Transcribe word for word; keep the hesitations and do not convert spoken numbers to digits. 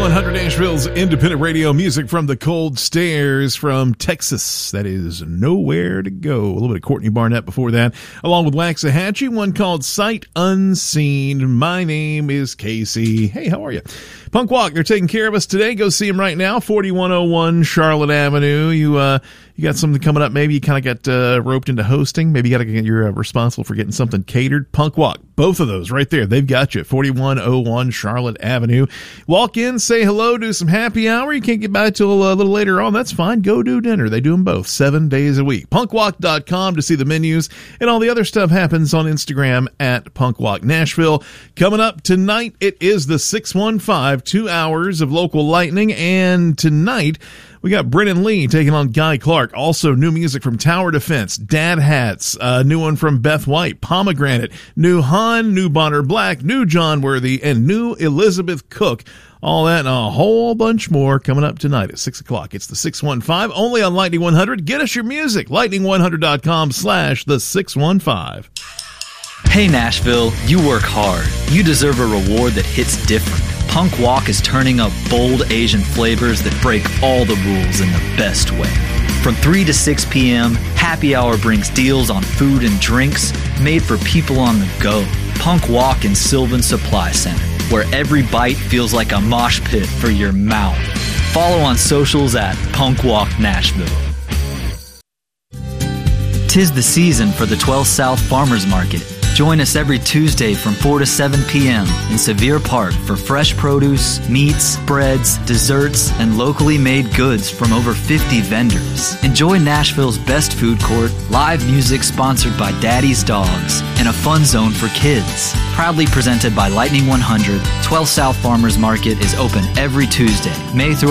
one hundred, Nashville's independent radio music from the cold stairs from Texas. That is Nowhere to Go. A little bit of Courtney Barnett before that, along with Waxahachie, one called Sight Unseen. My name is Casey. Hey, how are you? Punk Walk, they're taking care of us today. Go see them right now, forty-one oh one Charlotte Avenue. You uh, you got something coming up. Maybe you kind of got uh, roped into hosting. Maybe you got to get you're uh, responsible for getting something catered. Punk Walk, both of those right there. They've got you. forty-one oh one Charlotte Avenue. Walk in, say hello, do some happy hour. You can't get by till a little later on. That's fine. Go do dinner. They do them both seven days a week. punk walk dot com to see the menus, and all the other stuff happens on Instagram at Punk Walk Nashville. Coming up tonight, it is the six one five, two hours of local lightning, and tonight we got Brennan Lee taking on Guy Clark. Also, new music from Tower Defense, Dad Hats, a new one from Beth White, Pomegranate, new Han, new Bonner Black, new John Worthy, and new Elizabeth Cook. All that and a whole bunch more coming up tonight at six o'clock. It's the six one five, only on Lightning one hundred. Get us your music, lightning one hundred dot com slash the six one five. Hey Nashville, you work hard. You deserve a reward that hits different. Punk Walk is turning up bold Asian flavors that break all the rules in the best way. From three to six p.m., Happy Hour brings deals on food and drinks made for people on the go. Punk Walk in Sylvan Supply Center, where every bite feels like a mosh pit for your mouth. Follow on socials at Punk Walk Nashville. Tis the season for the twelfth South Farmers Market. Join us every Tuesday from four to seven p.m. in Sevier Park for fresh produce, meats, breads, desserts, and locally made goods from over fifty vendors. Enjoy Nashville's best food court, live music sponsored by Daddy's Dogs, and a fun zone for kids. Proudly presented by Lightning one hundred, twelfth South Farmers Market is open every Tuesday, May through